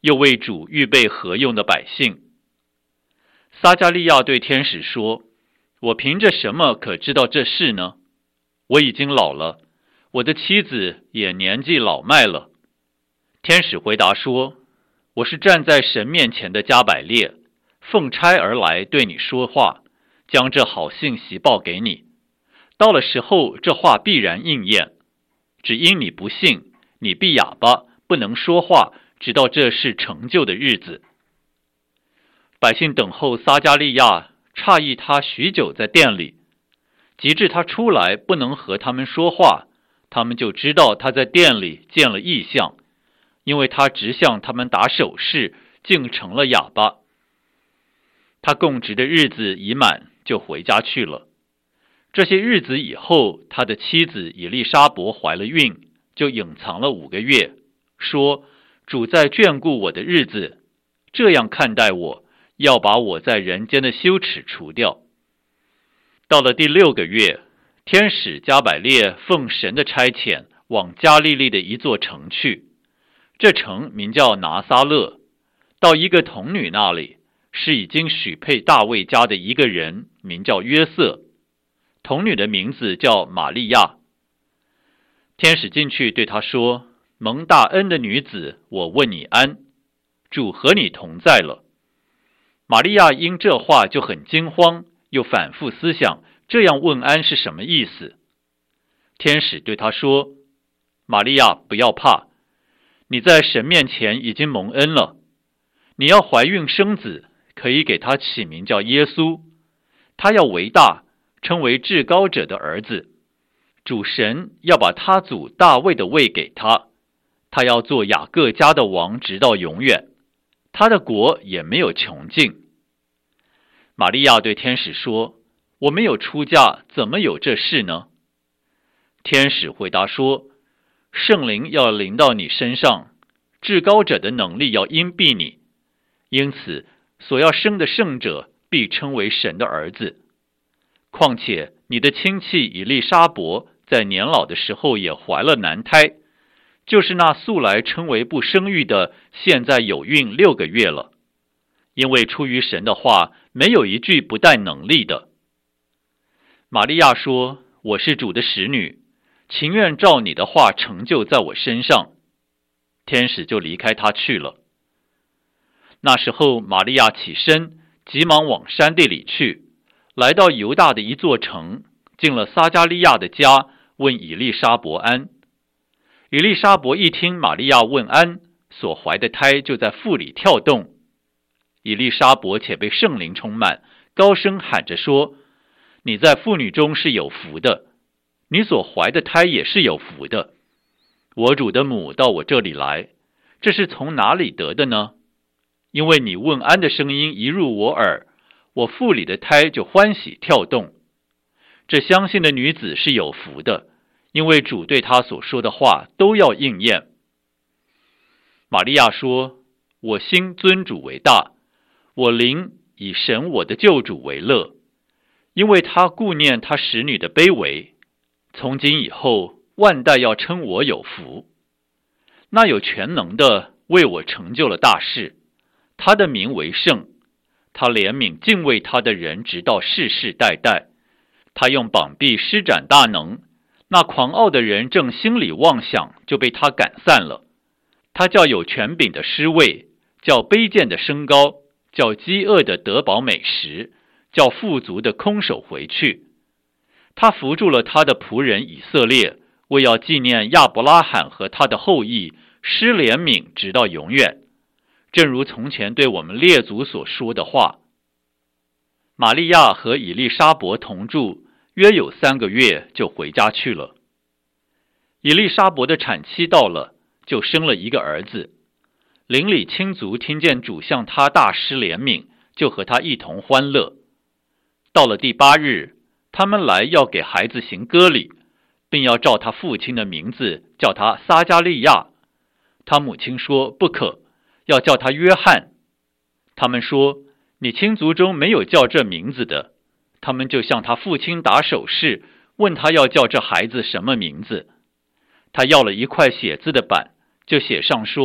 又为主预备合用的百姓。撒迦利亚对天使说：我凭着什么可知道这事呢？我已经老了，我的妻子也年纪老迈了。天使回答说：我是站在神面前的加百列，奉差而来对你说话，将这好信息报给你。到了时候，这话必然应验。只因你不信，你闭哑巴，不能说话，直到这事成就的日子。百姓等候撒迦利亚，诧异他许久在殿里，及至他出来不能和他们说话，他们就知道他在殿里见了异象，因为他直向他们打手势，竟成了哑巴。他供职的日子已满，就回家去了。这些日子以后，他的妻子以利沙伯怀了孕，就隐藏了5个月，说：主在眷顾我的日子，这样看待我，要把我在人间的羞耻除掉。到了第6个月，天使加百列奉神的差遣，往加利利的一座城去。这城名叫拿撒勒，到一个童女那里，是已经许配大卫家的一个人，名叫约瑟。童女的名字叫玛利亚。天使进去对她说：蒙大恩的女子，我问你安，主和你同在了。玛利亚因这话就很惊慌，又反复思想，这样问安是什么意思。天使对她说：玛利亚，不要怕，你在神面前已经蒙恩了，你要怀孕生子，可以给他起名叫耶稣。他要为大，称为至高者的儿子。主神要把他祖大卫的位给他，他要做雅各家的王，直到永远，他的国也没有穷尽。玛利亚对天使说：我没有出嫁，怎么有这事呢？天使回答说：圣灵要临到你身上，至高者的能力要荫庇你，因此所要生的圣者必称为神的儿子。况且你的亲戚以利沙伯在年老的时候也怀了男胎，就是那素来称为不生育的，现在有孕6个月了。因为出于神的话，没有一句不带能力的。玛利亚说：我是主的使女，情愿照你的话成就在我身上。天使就离开她去了。那时候玛利亚起身，急忙往山地里去，来到犹大的一座城，进了撒迦利亚的家，问以利沙伯安。以利沙伯一听玛利亚问安，所怀的胎就在腹里跳动。以利沙伯且被圣灵充满，高声喊着说：你在妇女中是有福的，你所怀的胎也是有福的。我主的母到我这里来，这是从哪里得的呢？因为你问安的声音一入我耳，我腹里的胎就欢喜跳动。这相信的女子是有福的，因为主对她所说的话都要应验。玛利亚说：我心尊主为大，我灵以神我的救主为乐，因为他顾念他使女的卑微。从今以后，万代要称我有福。那有全能的为我成就了大事，他的名为圣，他怜悯敬畏他的人，直到世世代代。他用膀臂施展大能，那狂傲的人正心里妄想，就被他赶散了。他叫有权柄的失位，叫卑贱的升高，叫饥饿的得饱美食，叫富足的空手回去。他扶助了他的仆人以色列，为要纪念亚伯拉罕和他的后裔，施怜悯直到永远，正如从前对我们列祖所说的话。玛利亚和以利沙伯同住，约有3个月，就回家去了。以利沙伯的产期到了，就生了一个儿子。邻里亲族听见主向他大施怜悯，就和他一同欢乐。到了第8日，他们来要给孩子行割礼，并要照他父亲的名字叫他撒迦利亚。他母亲说不可，要叫他约翰。他们说你亲族中没有叫这名字的。他们就向他父亲打手势，问他要叫这孩子什么名字。他要了一块写字的板，就写上说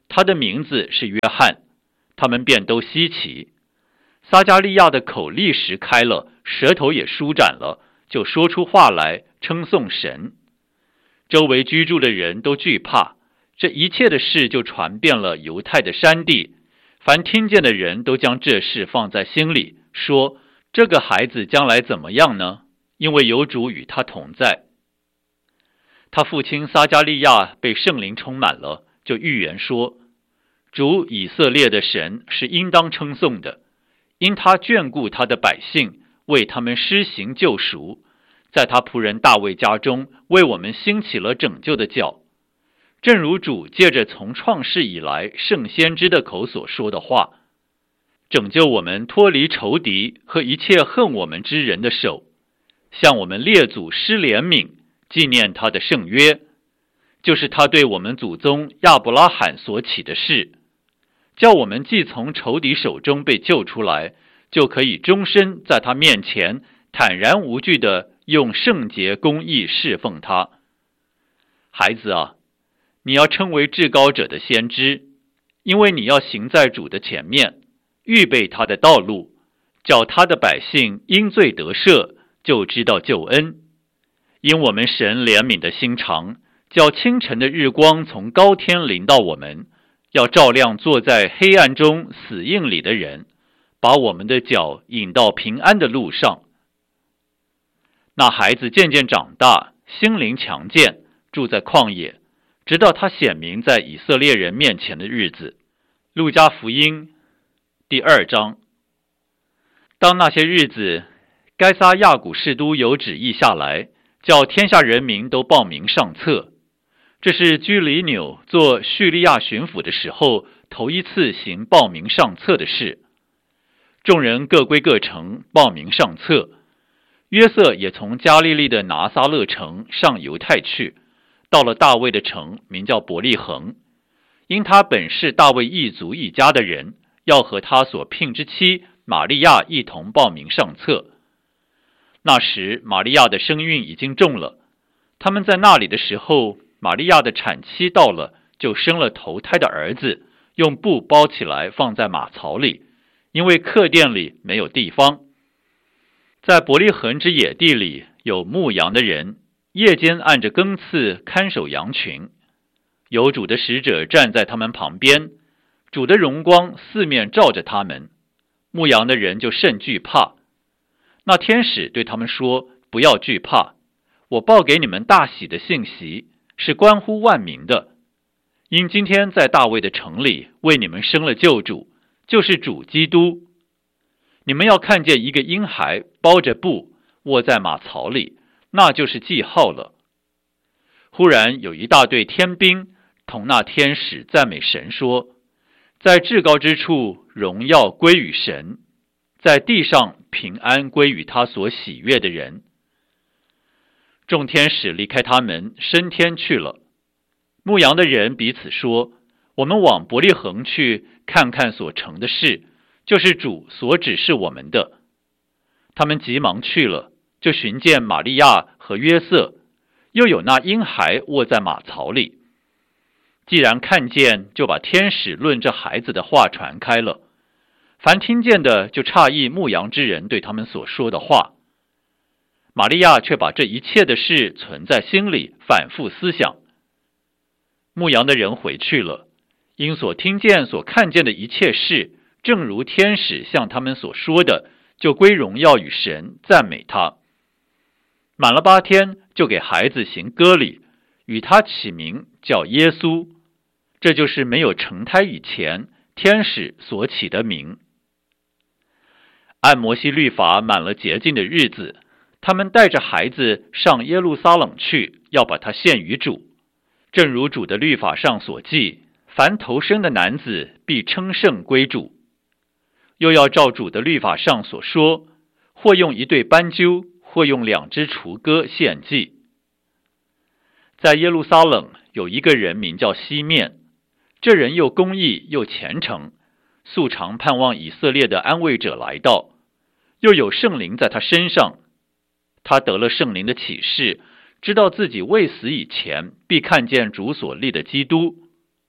他的名字是约翰，他们便都稀奇。撒迦利亚的口立时开了，舌头也舒展了，就说出话来，称颂神。周围居住的人都惧怕，这一切的事就传遍了犹太的山地。凡听见的人都将这事放在心里，说这个孩子将来怎么样呢？因为有主与他同在。他父亲撒迦利亚被圣灵充满了，就预言说，主以色列的神是应当称颂的，因他眷顾他的百姓，为他们施行救赎，在他仆人大卫家中为我们兴起了拯救的脚，正如主借着从创世以来圣先知的口所说的话，拯救我们脱离仇敌和一切恨我们之人的手，向我们列祖施怜悯，纪念他的圣约，就是他对我们祖宗亚伯拉罕所起的事，叫我们既从仇敌手中被救出来，就可以终身在他面前坦然无惧地用圣洁公义侍奉他。孩子啊，你要称为至高者的先知，因为你要行在主的前面，预备他的道路，叫他的百姓因罪得赦，就知道救恩。因我们神怜悯的心肠，叫清晨的日光从高天临到我们，要照亮坐在黑暗中死荫里的人，把我们的脚引到平安的路上。那孩子渐渐长大，心灵强健，住在旷野，直到他显明在以色列人面前的日子。路加福音第2章。当那些日子，该撒亚古士都有旨意下来，叫天下人民都报名上册。这是居里纽做叙利亚巡抚的时候头一次行报名上册的事。众人各归各城报名上册。约瑟也从加利利的拿撒勒城上犹太去，到了大卫的城，名叫伯利恒，因他本是大卫一族一家的人，要和他所聘之妻玛利亚一同报名上册。那时玛利亚的身孕已经重了，他们在那里的时候，玛利亚的产期到了，就生了头胎的儿子，用布包起来放在马槽里，因为客店里没有地方。在伯利恒之野地里有牧羊的人，夜间按着更次看守羊群，有主的使者站在他们旁边，主的荣光四面照着他们，牧羊的人就甚惧怕。那天使对他们说，不要惧怕，我报给你们大喜的信息，是关乎万民的。因今天在大卫的城里为你们生了救主，就是主基督。你们要看见一个婴孩包着布卧在马槽里，那就是记号了。忽然有一大队天兵同那天使赞美神说，在至高之处荣耀归于神，在地上平安归于他所喜悦的人。众天使离开他们，升天去了。牧羊的人彼此说，我们往伯利恒去看看所成的事，就是主所指示我们的。他们急忙去了，就寻见玛利亚和约瑟，又有那婴孩卧在马槽里。既然看见，就把天使论这孩子的话传开了。凡听见的就诧异牧羊之人对他们所说的话。玛利亚却把这一切的事存在心里，反复思想。牧羊的人回去了，因所听见所看见的一切事，正如天使向他们所说的，就归荣耀与神，赞美他。满了8天，就给孩子行割礼，与他起名叫耶稣。这就是没有成胎以前天使所起的名。按摩西律法满了洁净的日子，他们带着孩子上耶路撒冷去，要把他献于主。正如主的律法上所记，凡头生的男子必称圣归主。又要照主的律法上所说，或用1对斑鸠，或用2只雏鸽献祭。在耶路撒冷有一个人名叫西面，这人又公义又虔诚，素常盼望以色列的安慰者来到，又有圣灵在他身上。他得了圣灵的启示，知道自己未死以前必看见主所立的基督。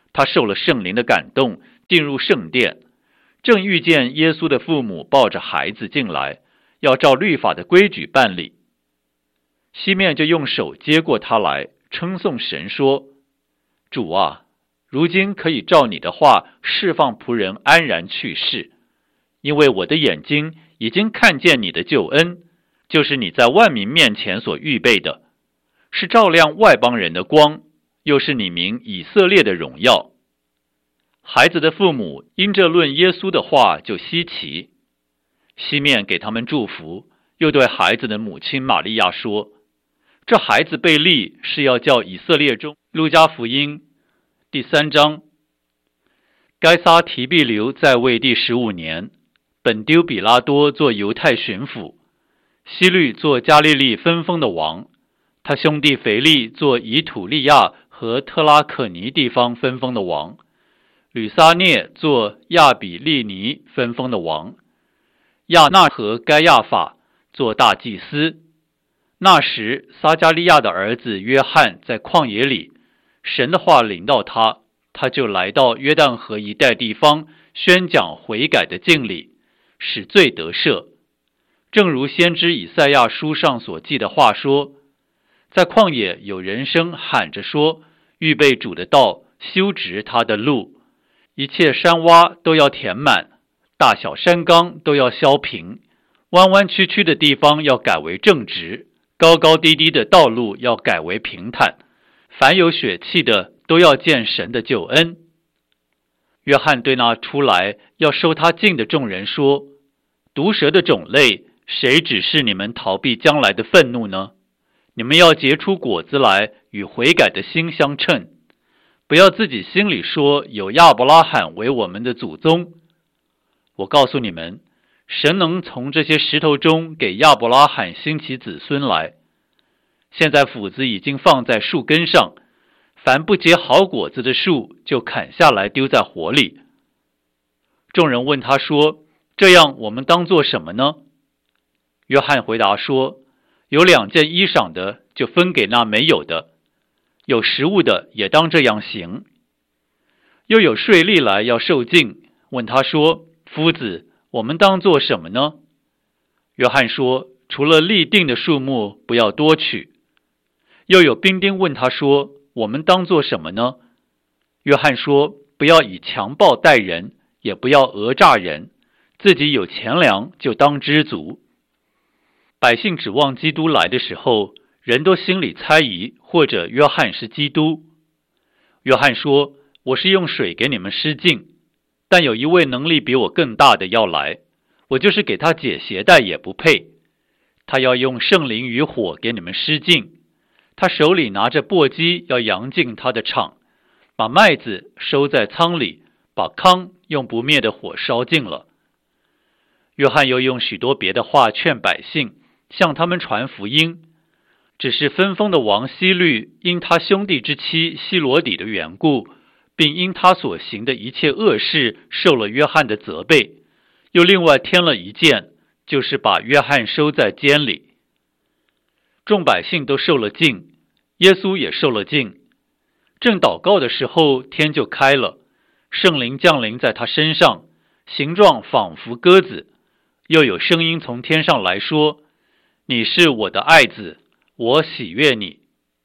他受了圣灵的感动，进入圣殿，正遇见耶稣的父母抱着孩子进来，要照律法的规矩办理。西面就用手接过他来，称颂神说：主啊，如今可以照你的话释放仆人安然去世，因为我的眼睛已经看见你的救恩，就是你在万民面前所预备的，是照亮外邦人的光，又是你名以色列的荣耀。孩子的父母因这论耶稣的话就稀奇。西面给他们祝福，又对孩子的母亲玛利亚说：这孩子被立是要叫以色列中。路加福音第3章。该撒提庇留在位第15年，本丢比拉多做犹太巡抚，希律做加利利分封的王，他兄弟腓力做以土利亚和特拉可尼地方分封的王，吕撒涅做亚比利尼分封的王，亚那和该亚法做大祭司。那时撒加利亚的儿子约翰在旷野里，神的话临到他，他就来到约旦河一带地方，宣讲悔改的敬礼，使罪得赦。正如先知以赛亚书上所记的话说：在旷野有人声喊着说，预备主的道，修直他的路，一切山洼都要填满，大小山冈都要削平，弯弯曲曲的地方要改为正直，高高低低的道路要改为平坦，凡有血气的都要见神的救恩。约翰对那出来要收他进的众人说：毒蛇的种类，谁指示你们逃避将来的愤怒呢？你们要结出果子来，与悔改的心相称。不要自己心里说，有亚伯拉罕为我们的祖宗。我告诉你们，神能从这些石头中给亚伯拉罕兴起子孙来。现在斧子已经放在树根上，凡不结好果子的树，就砍下来丢在火里。众人问他说：这样我们当做什么呢？约翰回答说：有2件衣裳的，就分给那没有的；有食物的，也当这样行。又有税吏来要受尽，问他说：夫子，我们当做什么呢？约翰说：除了立定的数目，不要多取。又有兵丁问他说：我们当做什么呢？约翰说：不要以强暴待人，也不要讹诈人，自己有钱粮就当知足。百姓指望基督来的时候，人都心里猜疑，或者约翰是基督。约翰说：我是用水给你们施浸，但有一位能力比我更大的要来，我就是给他解鞋带也不配。他要用圣灵与火给你们施浸，他手里拿着簸箕，要扬进他的场，把麦子收在仓里，把糠用不灭的火烧尽了。约翰又用许多别的话劝百姓，向他们传福音。只是分封的王希律因他兄弟之妻希罗底的缘故，并因他所行的一切恶事受了约翰的责备，又另外添了一件，就是把约翰收在监里。众百姓都受了禁，耶稣也受了禁。正祷告的时候，天就开了，圣灵降临在他身上，形状仿佛鸽子，又有声音从天上来说：你是我的爱子，我喜悦你。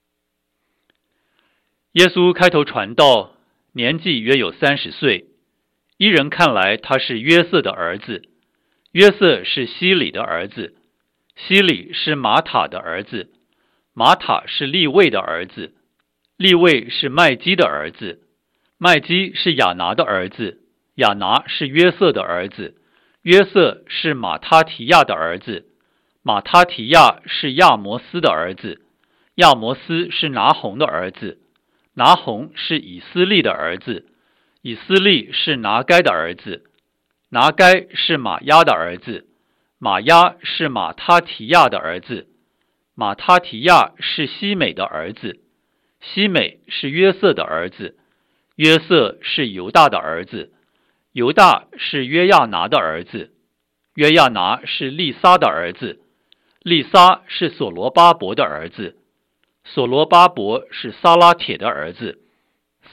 耶稣开头传道，年纪约有30岁。一人看来他是约瑟的儿子，约瑟是希里的儿子，希里是马塔的儿子，马塔是利未的儿子，利未是麦基的儿子，麦基是亚拿的儿子，亚拿是约瑟的儿子，约瑟是马他提亚的儿子，马他提亚是亚摩斯的儿子，亚摩斯是拿红的儿子，拿红是以斯利的儿子，以斯利是拿该的儿子，拿该是马押的儿子，马押是马他提亚的儿子，马他提亚是西美的儿子，西美是约瑟的儿子，约瑟是犹大的儿子，犹大是约亚拿的儿子，约亚拿是利撒的儿子，利撒是所罗巴伯的儿子，所罗巴伯是撒拉铁的儿子，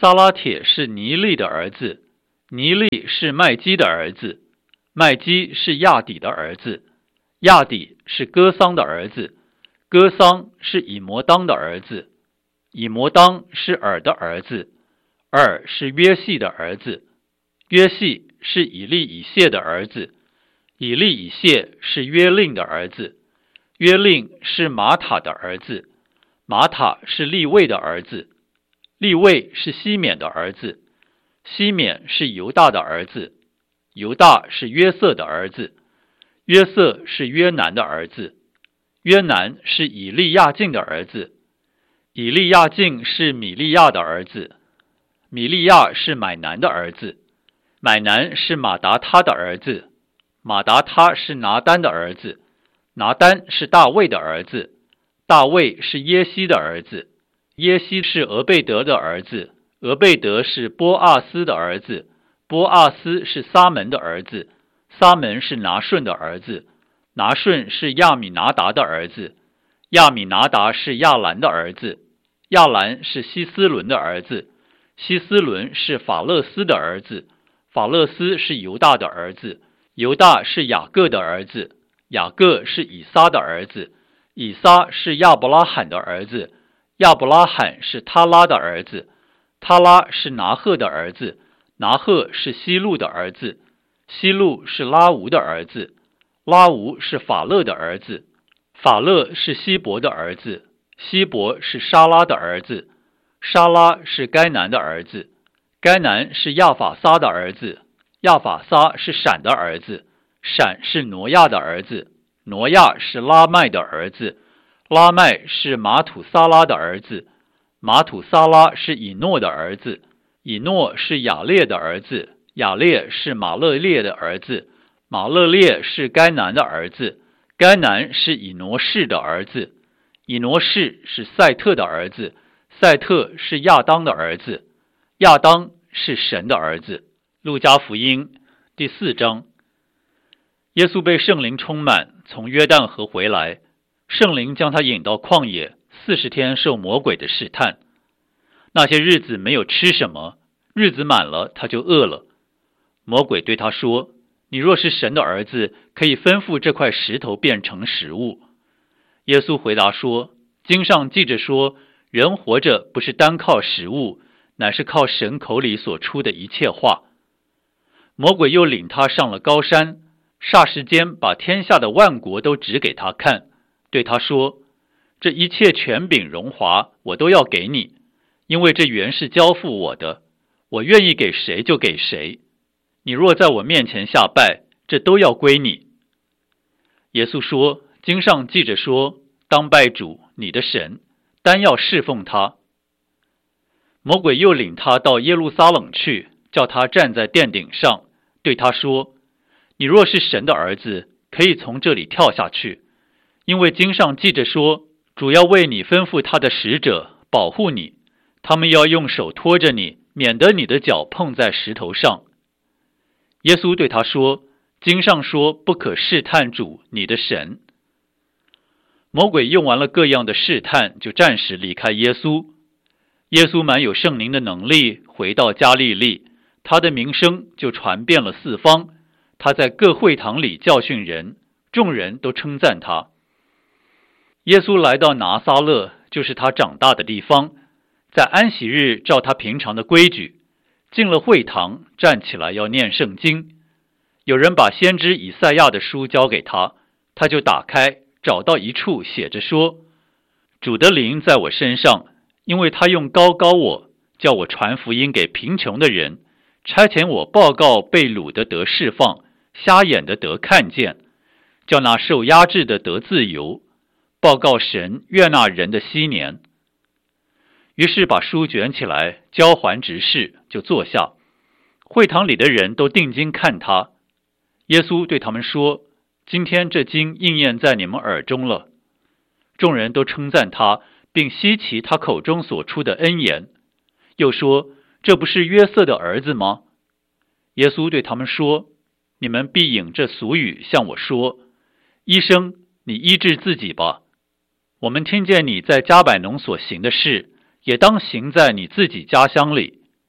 撒拉铁是尼利的儿子，尼利是麦基的儿子，麦基是亚底的儿子，亚底是哥桑的儿子，哥桑是以摩当的儿子，以摩当是尔的儿子，尔是约细的儿子，约细是以利以谢的儿子，以利以谢是约令的儿子，约令是马塔的儿子，马塔是利位的儿子，利位是西缅的儿子，西缅是犹大的儿子，犹大是约瑟的儿子，约瑟是约南的儿子，约南是以利亚敬的儿子，以利亚敬是米利亚的儿子，米利亚是买南的儿子，买南是马达他的儿子，马达他是拿单的儿子，拿单是大卫的儿子，大卫是耶西的儿子，耶西是俄贝德的儿子，俄贝德是波阿斯的儿子，波阿斯是撒门的儿子，撒门是拿顺的儿子，拿顺是亚米拿达的儿子，亚米拿达是亚兰的儿子，亚兰是希斯伦的儿子，希斯伦是法勒斯的儿子，法勒斯是犹大的儿子，犹大是雅各的儿子，雅各是以撒的儿子，以撒是亚伯拉罕的儿子，亚伯拉罕是他拉的儿子，他拉是拿鹤的儿子，拿鹤是希路的儿子，希路是拉吾的儿子，拉吾是法勒的儿子，法勒是希伯的儿子，希伯是沙拉的儿子，沙拉是该南的儿子，该南是亚法撒的儿子，亚法撒是闪的儿子，闪是挪亚的儿子，挪亚是拉麦的儿子，拉麦是马土撒拉的儿子，马土撒拉是以诺的儿子，以诺是雅列的儿子，雅列是马勒列的儿子，马勒列是该南的儿子，该南是以挪士的儿子，以挪士是赛特的儿子，赛特是亚当的儿子，亚当是神的儿子。路加福音第4章。耶稣被圣灵充满，从约旦河回来，圣灵将他引到旷野，40天受魔鬼的试探。那些日子没有吃什么，日子满了，他就饿了。魔鬼对他说：你若是神的儿子，可以吩咐这块石头变成食物。耶稣回答说：经上记着说，人活着不是单靠食物，乃是靠神口里所出的一切话。魔鬼又领他上了高山，霎时间把天下的万国都指给他看，对他说：这一切权柄荣华我都要给你，因为这原是交付我的，我愿意给谁就给谁。你若在我面前下拜，这都要归你。耶稣说：经上记着说，当拜主你的神，单要侍奉他。魔鬼又领他到耶路撒冷去，叫他站在殿顶上，对他说：你若是神的儿子，可以从这里跳下去，因为经上记着说，主要为你吩咐他的使者保护你，他们要用手托着你，免得你的脚碰在石头上。耶稣对他说：经上说，不可试探主你的神。魔鬼用完了各样的试探，就暂时离开耶稣。耶稣满有圣灵的能力，回到加利利，他的名声就传遍了四方。他在各会堂里教训人，众人都称赞他。耶稣来到拿撒勒，就是他长大的地方，在安息日照他平常的规矩，进了会堂，站起来要念圣经。有人把先知以赛亚的书交给他，他就打开，找到一处写着说：主的灵在我身上，因为他用膏膏我，叫我传福音给贫穷的人，差遣我报告被掳的得释放，瞎眼的得看见，叫那受压制的得自由，报告神悦纳人的禧年。于是把书卷起来，交还执事，就坐下。会堂里的人都定睛看他。耶稣对他们说：今天这经应验在你们耳中了。众人都称赞他，并稀奇他口中所出的恩言，又说：这不是约瑟的儿子吗？耶稣对他们说：你们必引这俗语向我说：医生，你医治自己吧。我们听见你在加百农所行的事，也当行在你自己家乡里。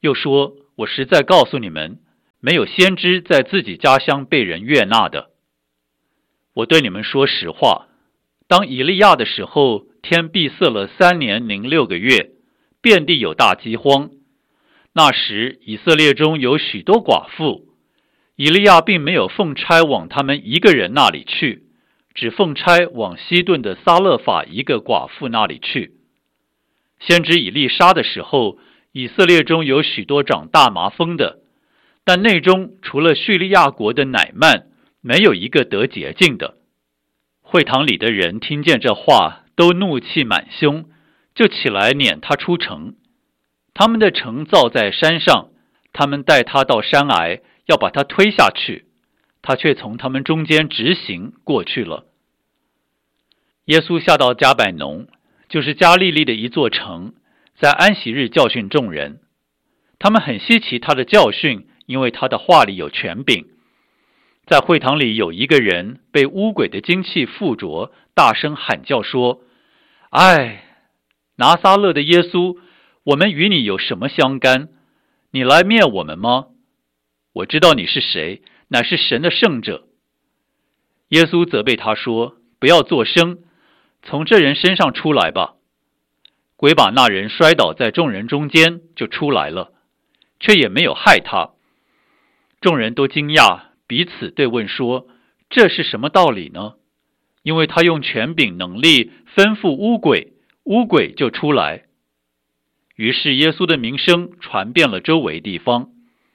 又说，我实在告诉你们，没有先知在自己家乡被人悦纳的。我对你们说实话，当以利亚的时候，天闭塞了3年零6个月，遍地有大饥荒。那时以色列中有许多寡妇，以利亚并没有奉差往他们一个人那里去，只奉差往西顿的撒勒法一个寡妇那里去。先知以利沙的时候，以色列中有许多长大麻风的，但内中除了叙利亚国的乃曼，没有一个得洁净的。会堂里的人听见这话，都怒气满胸，就起来撵他出城。他们的城造在山上，他们带他到山崖，要把他推下去，他却从他们中间直行过去了。耶稣下到加百农，就是加利利的一座城，在安息日教训众人。他们很稀奇他的教训，因为他的话里有权柄。在会堂里有一个人被污鬼的精气附着，大声喊叫说：哎，拿撒勒的耶稣，我们与你有什么相干？你来灭我们吗？我知道你是谁，乃是神的圣者。耶稣责备他说：不要作声，从这人身上出来吧。鬼把那人摔倒在众人中间，就出来了，却也没有害他。众人都惊讶，彼此对问说：这是什么道理呢？因为他用权柄能力吩咐污鬼，污鬼就出来。于是耶稣的名声传遍了周围地方。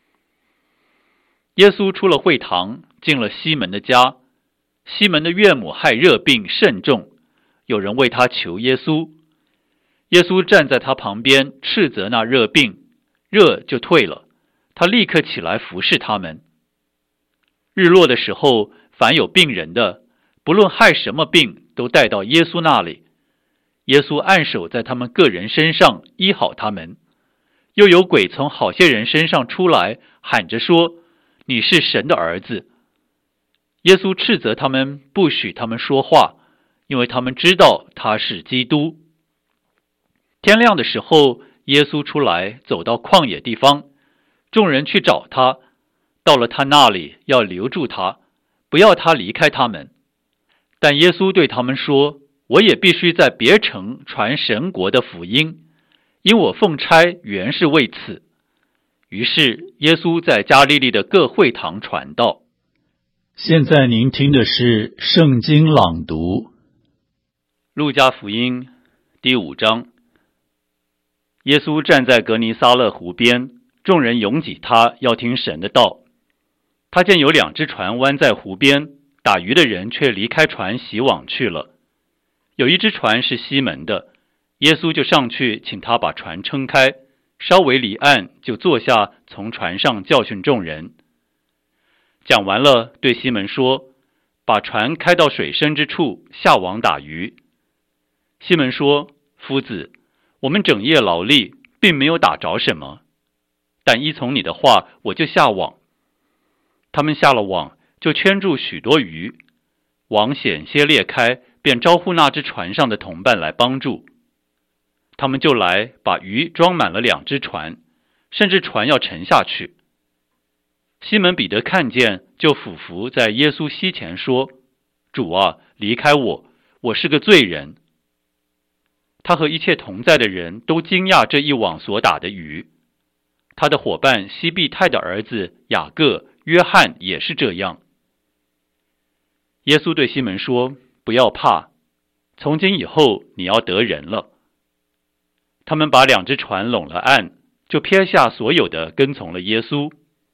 耶稣出了会堂，进了西门的家。西门的岳母害热病甚重，有人为他求耶稣。耶稣站在他旁边，斥责那热病，热就退了，他立刻起来服侍他们。日落的时候，凡有病人的，不论害什么病，都带到耶稣那里。耶稣按手在他们个人身上，医好他们。又有鬼从好些人身上出来，喊着说：你是神的儿子。耶稣斥责他们，不许他们说话，因为他们知道他是基督。天亮的时候，耶稣出来，走到旷野地方，众人去找他，到了他那里，要留住他，不要他离开他们。但耶稣对他们说：我也必须在别城传神国的福音，因我奉差原是为此。于是耶稣在加利利的各会堂传道。 现在您听的是圣经朗读。 路加福音第5章。耶稣站在格尼撒勒湖边，众人拥挤他，要听神的道。他见有2只船弯在湖边，打鱼的人却离开船洗网去了。有一只船是西门的，耶稣就上去请他把船撑开，稍微离岸，就坐下，从船上教训众人。讲完了，对西门说：把船开到水深之处，下网打鱼。西门说：夫子，我们整夜劳力，并没有打着什么，但依从你的话，我就下网。他们下了网，就圈住许多鱼，网险些裂开，便招呼那只船上的同伴来帮助。他们就来，把鱼装满了2只船，甚至船要沉下去。西门彼得看见，就俯伏在耶稣膝前说：主啊，离开我，我是个罪人。他和一切同在的人都惊讶这一网所打的鱼。他的伙伴西庇太的儿子雅各、约翰也是这样。耶稣对西门说：不要怕，从今以后你要得人了。他们把2只船拢了岸，就撇下所有的，跟从了耶稣。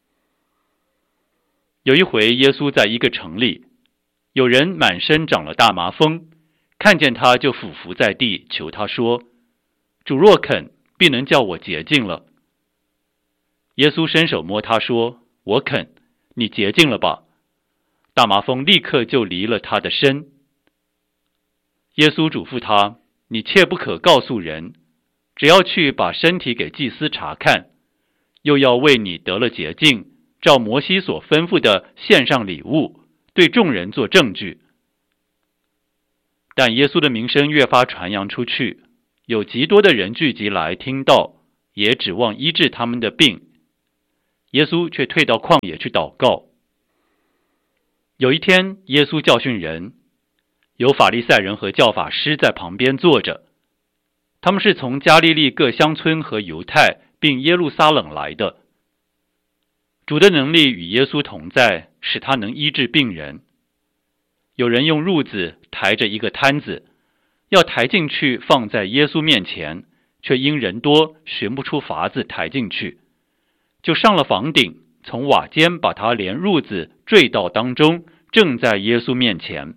有一回，耶稣在一个城里，有人满身长了大麻风，看见他就俯伏在地，求他说：主若肯，必能叫我洁净了。耶稣伸手摸他说：我肯，你洁净了吧。大麻风立刻就离了他的身。耶稣嘱咐他：你切不可告诉人，只要去把身体给祭司查看，又要为你得了洁净，照摩西所吩咐的献上礼物，对众人做证据。但耶稣的名声越发传扬出去，有极多的人聚集来听道， 也指望医治他们的病。耶稣却退到旷野去祷告。有一天，耶稣教训人，有法利赛人和教法师在旁边坐着，他们是从加利利各乡村和犹太并耶路撒冷来的。主的能力与耶稣同在，使他能医治病人。有人用褥子抬着一个摊子，要抬进去放在耶稣面前，却因人多寻不出法子抬进去，就上了房顶，从瓦间把他连褥子坠到当中，正在耶稣面前。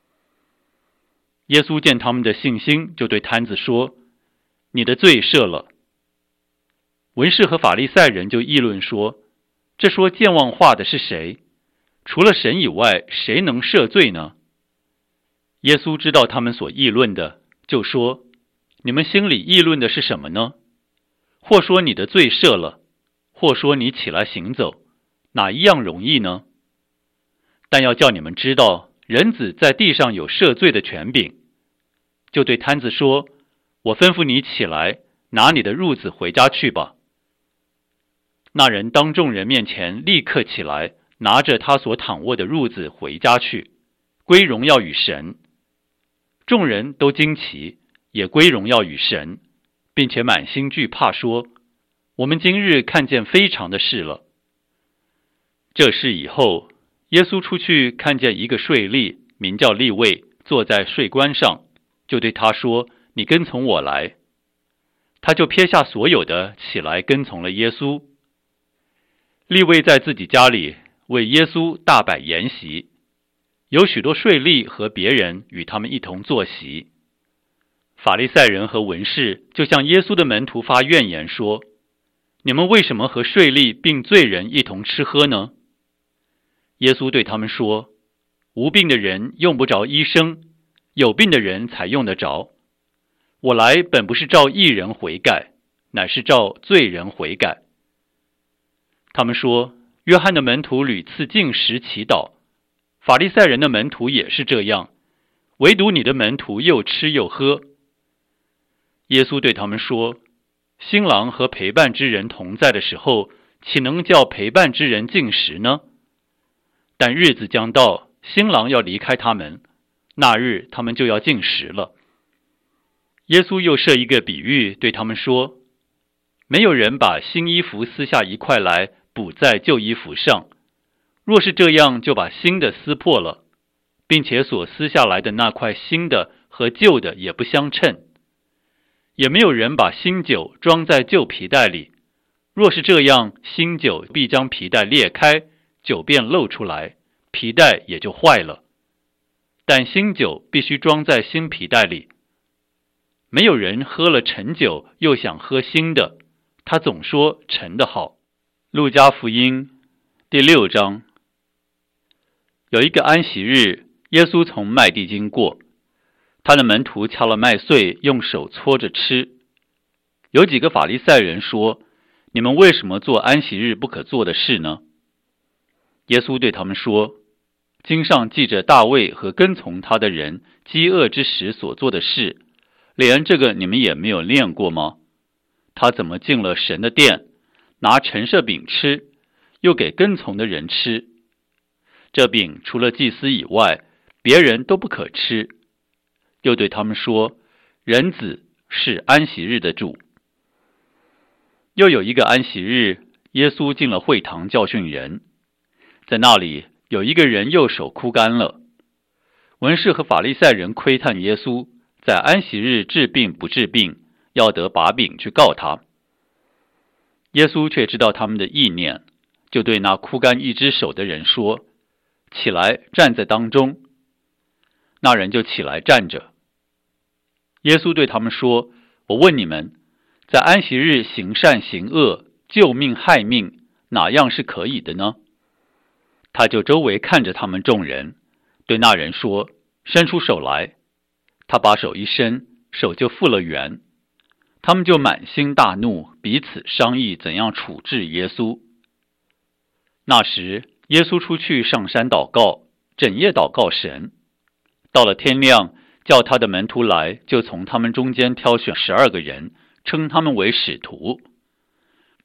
耶稣见他们的信心，就对摊子说：“你的罪赦了。”文士和法利赛人就议论说：“这说健忘话的是谁？除了神以外，谁能赦罪呢？”耶稣知道他们所议论的，就说：“你们心里议论的是什么呢？或说你的罪赦了，或说你起来行走，哪一样容易呢？但要叫你们知道，人子在地上有赦罪的权柄。”就对摊子说：“我吩咐你起来，拿你的褥子回家去吧。”那人当众人面前立刻起来，拿着他所躺卧的褥子回家去，归荣耀与神。众人都惊奇，也归荣耀与神，并且满心惧怕，说：“我们今日看见非常的事了。”这事以后，耶稣出去看见一个税吏，名叫利未，坐在税关上，就对他说：“你跟从我来。”他就撇下所有的，起来跟从了耶稣。利未在自己家里为耶稣大摆筵席，有许多税吏和别人与他们一同坐席。法利赛人和文士就向耶稣的门徒发怨言说：“你们为什么和税吏并罪人一同吃喝呢？”耶稣对他们说：“无病的人用不着医生，有病的人才用得着。我来本不是召义人悔改，乃是召罪人悔改。”他们说：“约翰的门徒屡次禁食祈祷，法利赛人的门徒也是这样，唯独你的门徒又吃又喝。”耶稣对他们说：“新郎和陪伴之人同在的时候，岂能叫陪伴之人禁食呢？但日子将到，新郎要离开他们，那日他们就要禁食了。”耶稣又设一个比喻，对他们说：“没有人把新衣服撕下一块来补在旧衣服上，若是这样，就把新的撕破了，并且所撕下来的那块新的和旧的也不相称。也没有人把新酒装在旧皮袋里，若是这样，新酒必将皮袋裂开，酒便漏出来，皮袋也就坏了。但新酒必须装在新皮袋里。没有人喝了陈酒又想喝新的，他总说陈的好。”路加福音第6章。有一个安息日，耶稣从麦地经过，他的门徒敲了麦穗，用手搓着吃。有几个法利赛人说：“你们为什么做安息日不可做的事呢？”耶稣对他们说：“经上记着大卫和跟从他的人饥饿之时所做的事，连这个你们也没有念过吗？他怎么进了神的殿，拿陈设饼吃，又给跟从的人吃。这饼除了祭司以外，别人都不可吃。又对他们说：人子是安息日的主。”又有一个安息日，耶稣进了会堂教训人，在那里有一个人右手枯干了。文士和法利赛人窥探耶稣在安息日治病不治病，要得把柄去告他。耶稣却知道他们的意念，就对那枯干一只手的人说：“起来，站在当中。”那人就起来站着。耶稣对他们说：“我问你们，在安息日行善行恶，救命害命，哪样是可以的呢？”他就周围看着他们众人，对那人说：“伸出手来。”他把手一伸，手就复了原。他们就满心大怒，彼此商议怎样处置耶稣。那时，耶稣出去上山祷告，整夜祷告神。到了天亮，叫他的门徒来，就从他们中间挑选12个人，称他们为使徒，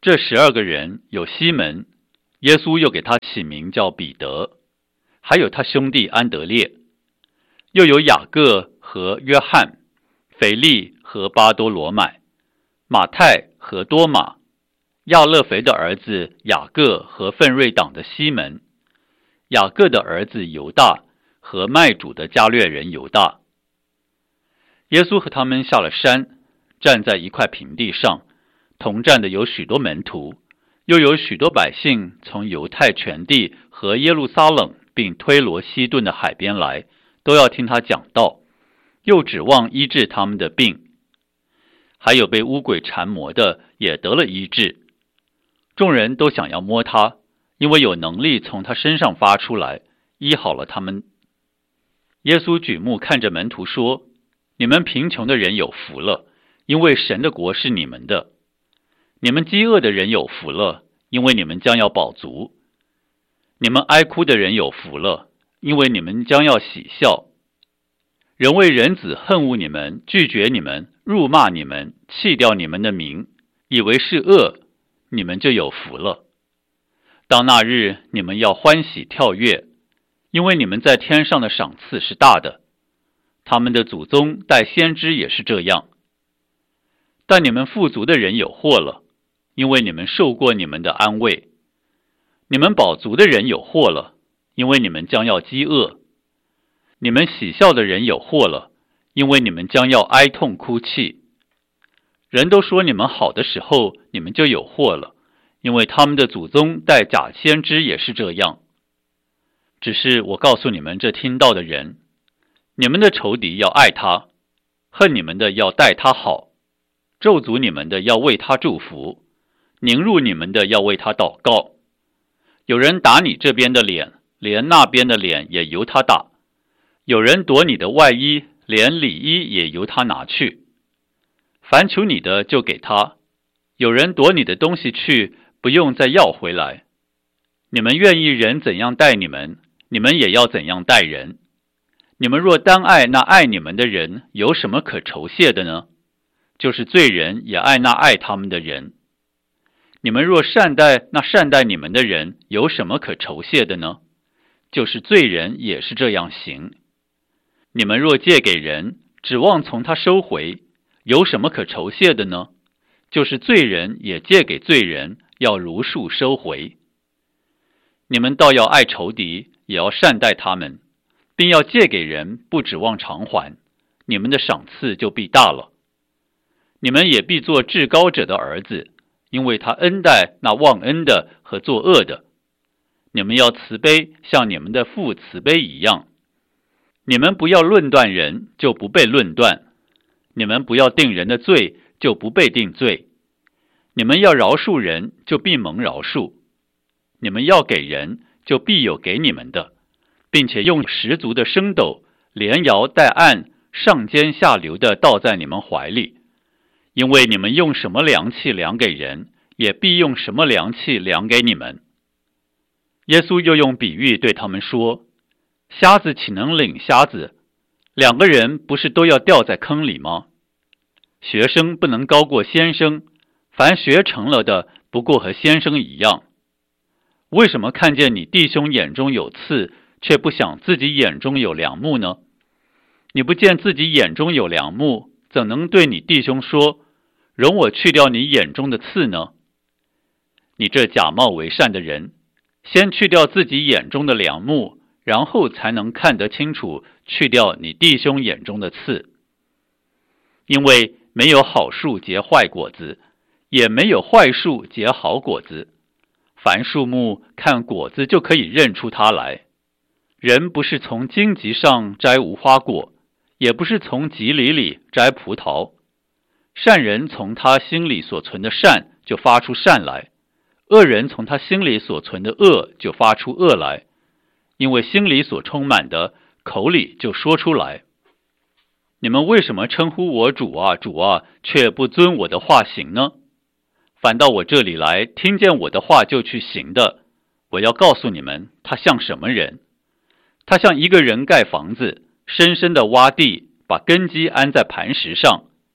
这12个人有西门，耶稣又给他起名叫彼得，还有他兄弟安德烈，又有雅各和约翰，腓利和巴多罗买，马太和多马，亚勒腓的儿子雅各和奋锐党的西门，雅各的儿子犹大和卖主的加略人犹大。耶稣和他们下了山，站在一块平地上，同站的有许多门徒，又有许多百姓从犹太全地和耶路撒冷并推罗西顿的海边来，都要听他讲道，又指望医治他们的病。还有被污鬼缠磨的也得了医治。众人都想要摸他，因为有能力从他身上发出来，医好了他们。耶稣举目看着门徒说：你们贫穷的人有福了，因为神的国是你们的。你们饥饿的人有福了，因为你们将要饱足。你们哀哭的人有福了，因为你们将要喜笑。人为人子恨恶你们，拒绝你们，辱骂你们，弃掉你们的名，以为是恶，你们就有福了。当那日，你们要欢喜跳跃，因为你们在天上的赏赐是大的。他们的祖宗带先知也是这样。但你们富足的人有祸了，因为你们受过你们的安慰。你们饱足的人有祸了，因为你们将要饥饿。你们喜笑的人有祸了，因为你们将要哀痛哭泣。人都说你们好的时候，你们就有祸了，因为他们的祖宗带假先知也是这样。只是我告诉你们这听到的人，你们的仇敌要爱他，恨你们的要待他好，咒诅你们的要为他祝福，凌辱你们的要为他祷告。有人打你这边的脸，连那边的脸也由他打；有人夺你的外衣，连里衣也由他拿去。凡求你的就给他，有人夺你的东西去，不用再要回来。你们愿意人怎样待你们，你们也要怎样待人。你们若单爱那爱你们的人，有什么可酬谢的呢？就是罪人也爱那爱他们的人。你们若善待那善待你们的人，有什么可酬谢的呢？就是罪人也是这样行。你们若借给人，指望从他收回，有什么可酬谢的呢？就是罪人也借给罪人，要如数收回。你们倒要爱仇敌，也要善待他们，并要借给人，不指望偿还，你们的赏赐就必大了。你们也必做至高者的儿子，因为他恩待那忘恩的和作恶的。你们要慈悲，像你们的父慈悲一样。你们不要论断人，就不被论断；你们不要定人的罪，就不被定罪。你们要饶恕人，就必蒙饶恕；你们要给人，就必有给你们的，并且用十足的升斗，连摇带按，上尖下流的倒在你们怀里。因为你们用什么量器量给人，也必用什么量器量给你们。耶稣又用比喻对他们说：瞎子岂能领瞎子？两个人不是都要掉在坑里吗？学生不能高过先生，凡学成了的，不过和先生一样。为什么看见你弟兄眼中有刺，却不想自己眼中有梁木呢？你不见自己眼中有梁木，怎能对你弟兄说：容我去掉你眼中的刺呢？你这假冒为善的人，先去掉自己眼中的梁木，然后才能看得清楚，去掉你弟兄眼中的刺。因为没有好树结坏果子，也没有坏树结好果子。凡树木看果子就可以认出它来。人不是从荆棘上摘无花果，也不是从棘藜里摘葡萄。善人从他心里所存的善就发出善来，恶人从他心里所存的恶就发出恶来，因为心里所充满的，口里就说出来。你们为什么称呼我主啊，主啊，却不遵我的话行呢？反到我这里来，听见我的话就去行的，我要告诉你们，他像什么人？他像一个人盖房子，深深的挖地，把根基安在磐石上。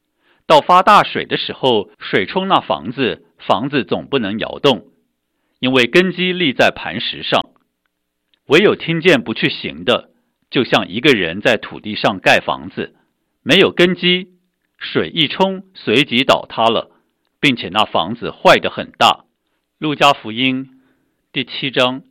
到发大水的时候，水冲那房子，房子总不能摇动，因为根基立在磐石上。唯有听见不去行的，就像一个人在土地上盖房子，没有根基，水一冲，随即倒塌了，并且那房子坏得很大。路加福音第7章。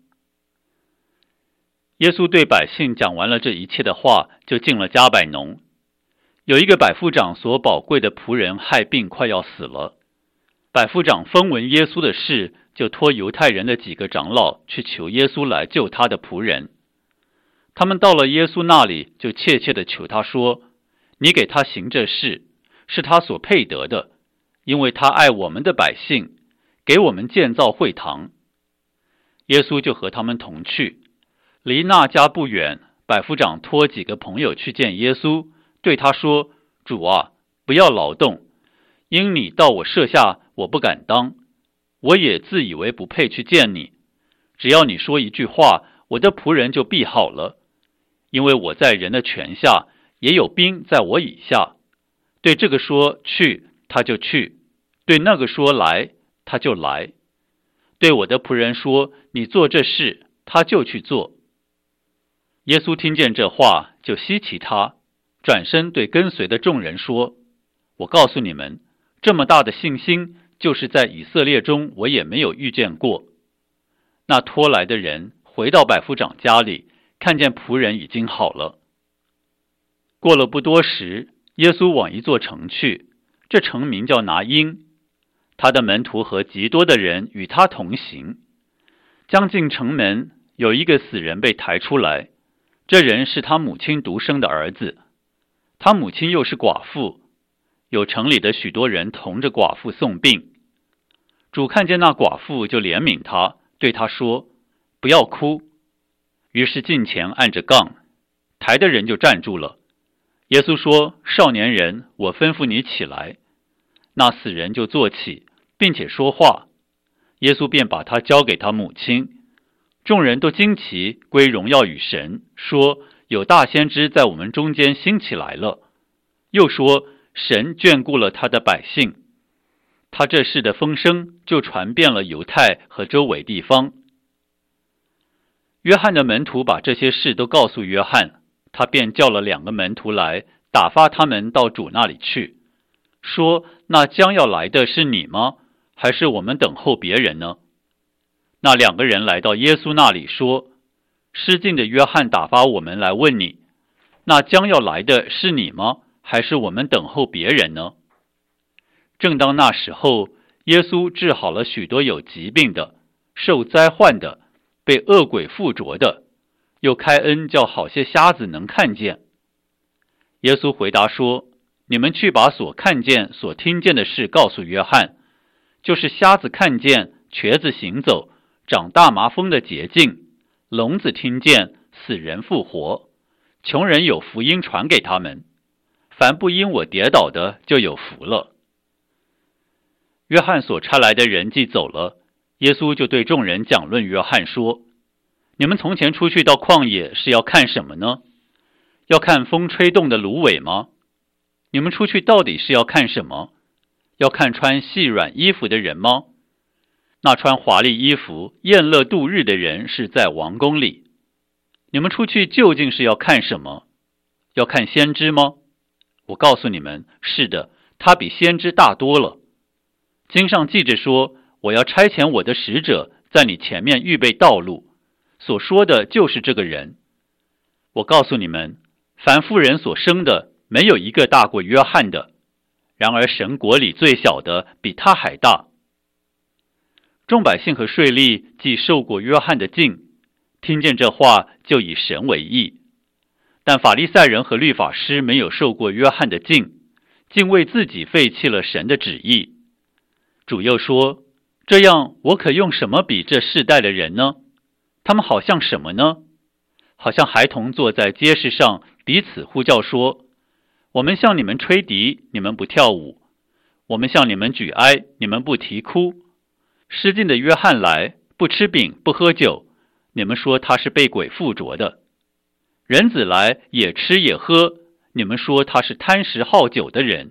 耶稣对百姓讲完了这一切的话，就进了迦百农。有一个百夫长所宝贵的仆人害病快要死了，百夫长风闻耶稣的事，就托犹太人的几个长老去求耶稣来救他的仆人。他们到了耶稣那里，就切切地求他说：你给他行这事，是他所配得的，因为他爱我们的百姓，给我们建造会堂。耶稣就和他们同去，离那家不远，百夫长托几个朋友去见耶稣，对他说：主啊，不要劳动，因你到我舍下，我不敢当，我也自以为不配去见你。只要你说一句话，我的仆人就必好了，因为我在人的权下，也有兵在我以下。对这个说去，他就去；对那个说来，他就来。对我的仆人说你做这事，他就去做。耶稣听见这话，就稀奇他，转身对跟随的众人说：我告诉你们，这么大的信心，就是在以色列中我也没有遇见过。那拖来的人回到百夫长家里，看见仆人已经好了。过了不多时，耶稣往一座城去，这城名叫拿因。他的门徒和极多的人与他同行。将近城门，有一个死人被抬出来，这人是他母亲独生的儿子，他母亲又是寡妇，有城里的许多人同着寡妇送病。主看见那寡妇，就怜悯他，对他说：不要哭。于是近前按着杠，抬的人就站住了。耶稣说：少年人，我吩咐你起来。那死人就坐起，并且说话。耶稣便把他交给他母亲。众人都惊奇，归荣耀与神，说：有大先知在我们中间兴起来了。又说：神眷顾了他的百姓。他这事的风声就传遍了犹太和周围地方。约翰的门徒把这些事都告诉约翰，他便叫了2个门徒来，打发他们到主那里去，说：那将要来的是你吗？还是我们等候别人呢？那2个人来到耶稣那里说：失敬的约翰打发我们来问你，那将要来的是你吗？还是我们等候别人呢？正当那时候，耶稣治好了许多有疾病的、受灾患的、被恶鬼附着的，又开恩叫好些瞎子能看见。耶稣回答说：你们去把所看见、所听见的事告诉约翰，就是瞎子看见，瘸子行走，长大麻风的洁净，聋子听见，死人复活，穷人有福音传给他们。凡不因我跌倒的，就有福了。约翰所差来的人既走了，耶稣就对众人讲论约翰说：你们从前出去到旷野是要看什么呢？要看风吹动的芦苇吗？你们出去到底是要看什么？要看穿细软衣服的人吗？那穿华丽衣服、宴乐度日的人是在王宫里。你们出去究竟是要看什么？要看先知吗？我告诉你们，是的，他比先知大多了。经上记着说：我要差遣我的使者在你前面预备道路，所说的就是这个人。我告诉你们，凡妇人所生的，没有一个大过约翰的，然而神国里最小的比他还大。众百姓和税吏既受过约翰的浸，听见这话，就以神为义。但法利赛人和律法师没有受过约翰的浸，竟为自己废弃了神的旨意。主又说：这样，我可用什么比这世代的人呢？他们好像什么呢？好像孩童坐在街市上，彼此呼叫说：我们向你们吹笛，你们不跳舞；我们向你们举哀，你们不啼哭。失禁的约翰来，不吃饼，不喝酒，你们说他是被鬼附着的；人子来，也吃也喝，你们说他是贪食好酒的人，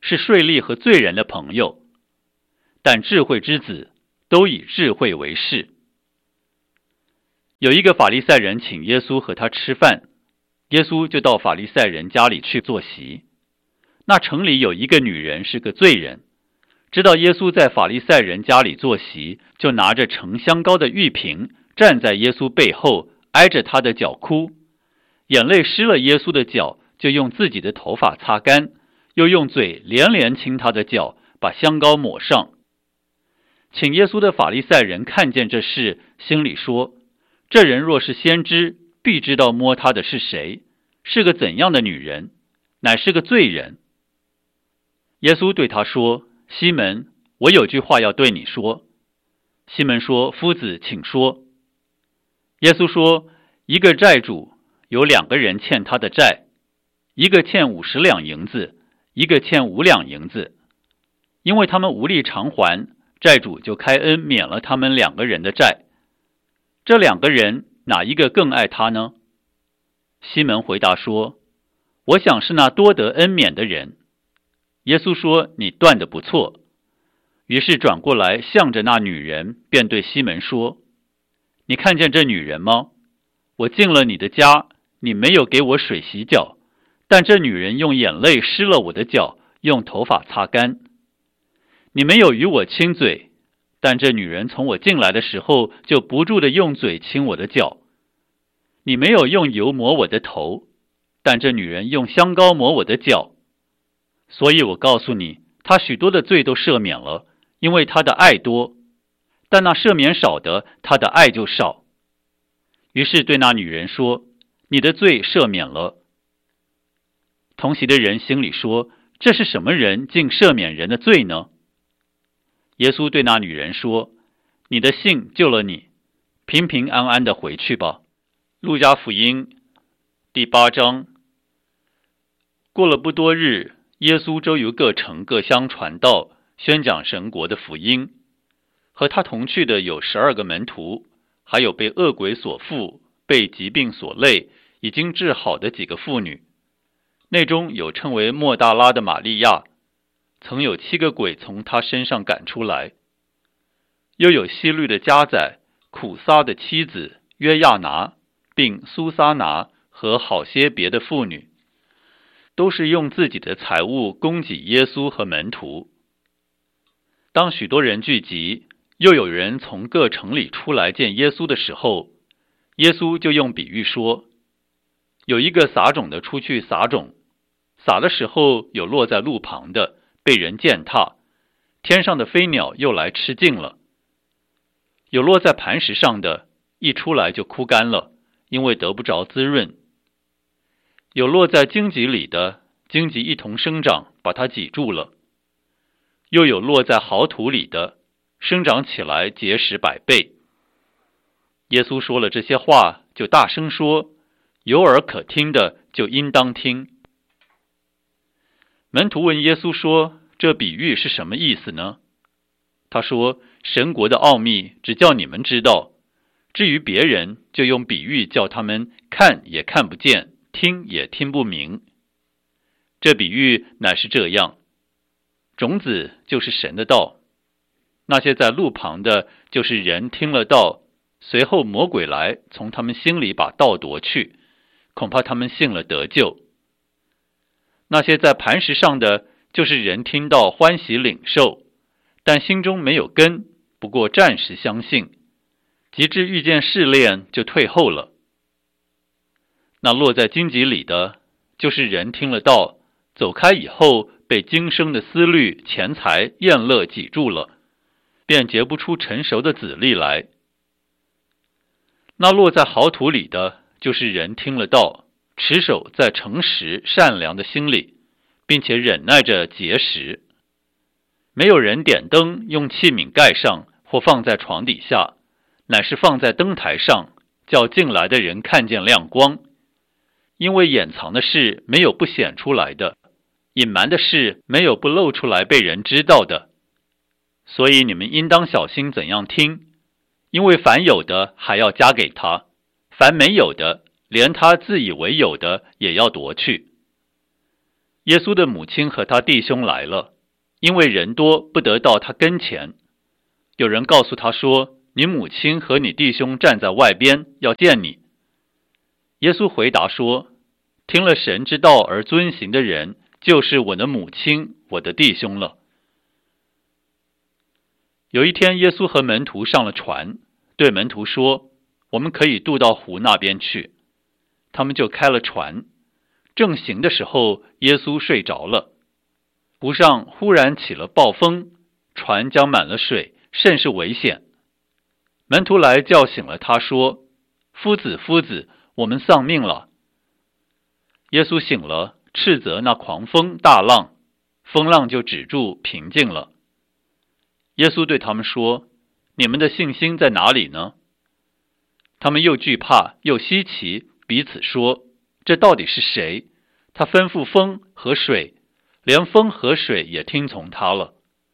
是税吏和罪人的朋友，但智慧之子都以智慧为事。有一个法利赛人请耶稣和他吃饭，耶稣就到法利赛人家里去坐席。那城里有一个女人是个罪人，知道耶稣在法利赛人家里坐席，就拿着盛香膏的玉瓶，站在耶稣背后，挨着他的脚哭，眼泪湿了耶稣的脚，就用自己的头发擦干，又用嘴连连亲他的脚，把香膏抹上。请耶稣的法利赛人看见这事，心里说，这人若是先知，必知道摸他的是谁，是个怎样的女人，乃是个罪人。耶稣对他说，西门，我有句话要对你说。西门说，夫子，请说。耶稣说，一个债主有2个人欠他的债，一个欠50两银子，一个欠5两银子。因为他们无力偿还，债主就开恩免了他们2个人的债。这2个人哪一个更爱他呢？西门回答说，我想是那多得恩免的人。耶稣说，你断得不错。于是转过来向着那女人，便对西门说，你看见这女人吗？我进了你的家，你没有给我水洗脚，但这女人用眼泪湿了我的脚，用头发擦干。你没有与我亲嘴，但这女人从我进来的时候，就不住地用嘴亲我的脚。你没有用油抹我的头，但这女人用香膏抹我的脚。所以我告诉你，她许多的罪都赦免了，因为她的爱多，但那赦免少的，她的爱就少。于是对那女人说，你的罪赦免了。同席的人心里说，这是什么人竟赦免人的罪呢？耶稣对那女人说，你的信救了你，平平安安的回去吧。路加福音第8章。过了不多日，耶稣周游各城各乡传道，宣讲神国的福音。和他同去的有12个门徒，还有被恶鬼所附、被疾病所累、已经治好的几个妇女。内中有称为莫大拉的玛利亚，曾有7个鬼从他身上赶出来。又有希律的家宰、苦撒的妻子约亚拿，并苏撒拿和好些别的妇女，都是用自己的财物供给耶稣和门徒。当许多人聚集，又有人从各城里出来见耶稣的时候，耶稣就用比喻说，有一个撒种的出去撒种，撒的时候有落在路旁的，被人践踏，天上的飞鸟又来吃尽了。有落在磐石上的，一出来就枯干了，因为得不着滋润。有落在荆棘里的，荆棘一同生长，把它挤住了。又有落在好土里的，生长起来结实100倍。耶稣说了这些话，就大声说，有耳可听的就应当听。门徒问耶稣说，这比喻是什么意思呢？他说，神国的奥秘只叫你们知道，至于别人，就用比喻叫他们看也看不见，听也听不明。这比喻乃是这样，种子就是神的道，那些在路旁的，就是人听了道，随后魔鬼来，从他们心里把道夺去，恐怕他们信了得救。那些在磐石上的，就是人听到欢喜领受，但心中没有根，不过暂时相信，及至遇见试炼，就退后了。那落在荆棘里的，就是人听了道，走开以后，被今生的思虑、钱财、宴乐挤住了，便结不出成熟的子粒来。那落在好土里的，就是人听了道，持守在诚实善良的心里，并且忍耐着结实。没有人点灯用器皿盖上，或放在床底下，乃是放在灯台上，叫进来的人看见亮光。因为掩藏的事没有不显出来的，隐瞒的事没有不露出来被人知道的。所以你们应当小心怎样听，因为凡有的还要加给他，凡没有的，连他自以为有的也要夺去。 耶稣的母亲和他弟兄来了，因为人多，不得到他跟前。有人告诉他说，你母亲和你弟兄站在外边，要见你。耶稣回答说，听了神之道而遵行的人，就是我的母亲，我的弟兄了。有一天，耶稣和门徒上了船，对门徒说，我们可以渡到湖那边去。他们就开了船，正行的时候，耶稣睡着了。湖上忽然起了暴风，船将满了水，甚是危险。门徒来叫醒了他，说，夫子，夫子，我们丧命了。耶稣醒了，斥责那狂风大浪，风浪就止住，平静了。耶稣对他们说，你们的信心在哪里呢？他们又惧怕又稀奇，彼此说，这到底是谁？他吩咐风和水，连风和水也听从他了。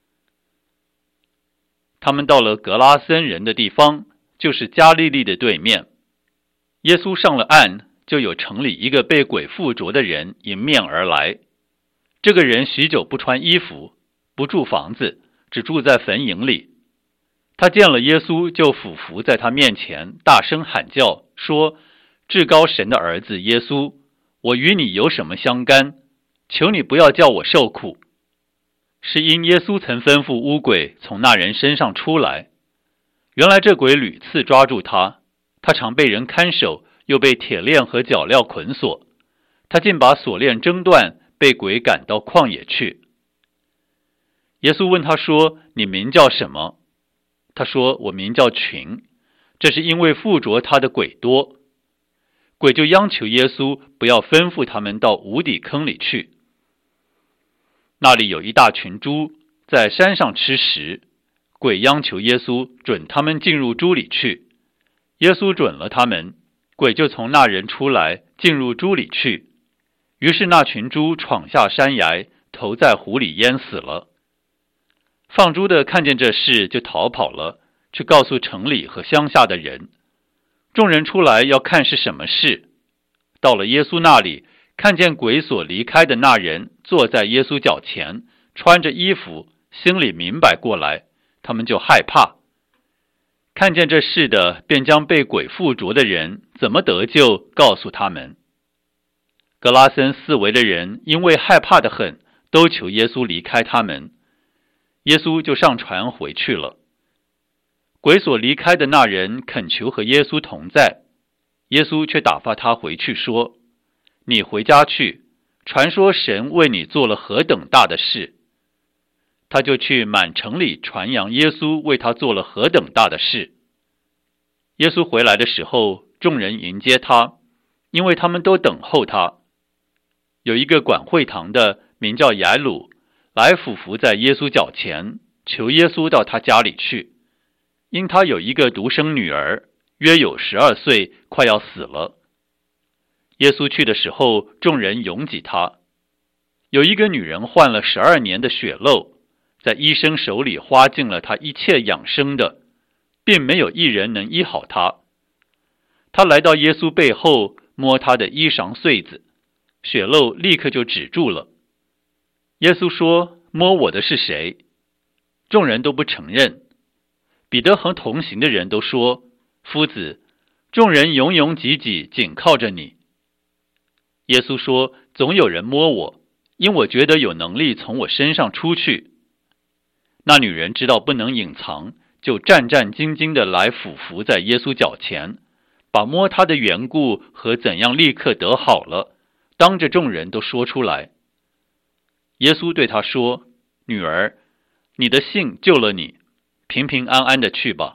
他们到了格拉森人的地方，就是加利利的对面。耶稣上了岸，就有城里一个被鬼附着的人迎面而来。这个人许久不穿衣服，不住房子，只住在坟茔里。他见了耶稣，就俯伏在他面前，大声喊叫，说，至高神的儿子耶稣，我与你有什么相干？求你不要叫我受苦。是因耶稣曾吩咐污鬼从那人身上出来。原来这鬼屡次抓住他，他常被人看守，又被铁链和脚镣捆锁。他竟把锁链挣断，被鬼赶到旷野去。耶稣问他说，你名叫什么？他说，我名叫群，这是因为附着他的鬼多。鬼就央求耶稣不要吩咐他们到无底坑里去。那里有一大群猪在山上吃食，鬼央求耶稣准他们进入猪里去。耶稣准了他们，鬼就从那人出来，进入猪里去。于是那群猪闯下山崖，投在湖里淹死了。放猪的看见这事，就逃跑了，去告诉城里和乡下的人。众人出来要看是什么事。到了耶稣那里，看见鬼所离开的那人坐在耶稣脚前，穿着衣服，心里明白过来，他们就害怕。看见这事的，便将被鬼附着的人怎么得救告诉他们。格拉森四围的人因为害怕得很，都求耶稣离开他们。耶稣就上船回去了。鬼所离开的那人恳求和耶稣同在，耶稣却打发他回去说，你回家去，传说神为你做了何等大的事。他就去满城里传扬耶稣为他做了何等大的事。耶稣回来的时候，众人迎接他，因为他们都等候他。有一个管会堂的名叫雅鲁，来俯伏在耶稣脚前，求耶稣到他家里去，因他有一个独生女儿，约有12岁，快要死了。耶稣去的时候，众人拥挤他。有一个女人患了12年的血漏，在医生手里花尽了他一切养生的，并没有一人能医好他。他来到耶稣背后，摸他的衣裳穗子，血漏立刻就止住了。耶稣说，摸我的是谁？众人都不承认。彼得和同行的人都说，夫子，众人拥拥挤挤，紧靠着你。耶稣说，总有人摸我，因我觉得有能力从我身上出去。那女人知道不能隐藏，就战战兢兢地来俯伏在耶稣脚前，把摸他的缘故和怎样立刻得好了，当着众人都说出来。耶稣对他说，女儿，你的信救了你，平平安安的去吧。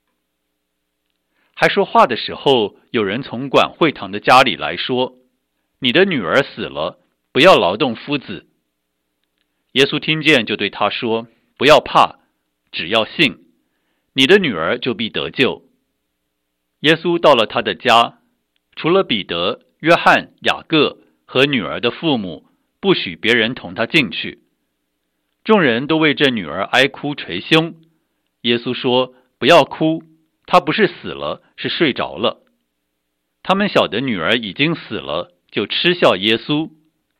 还说话的时候，有人从管会堂的家里来说，你的女儿死了，不要劳动夫子。耶稣听见，就对他说，不要怕，只要信，你的女儿就必得救。耶稣到了他的家，除了彼得、约翰、雅各和女儿的父母，不许别人同他进去。众人都为这女儿哀哭捶胸。耶稣说，不要哭，她不是死了，是睡着了。他们晓得女儿已经死了，就嗤笑耶稣。